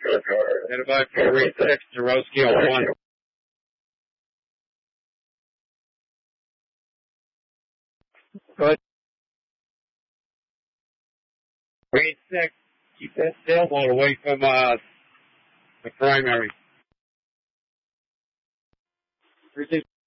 Identified for grade 6, Jarowski on 1. Good. Grade 6, keep that sailboat away from the primary.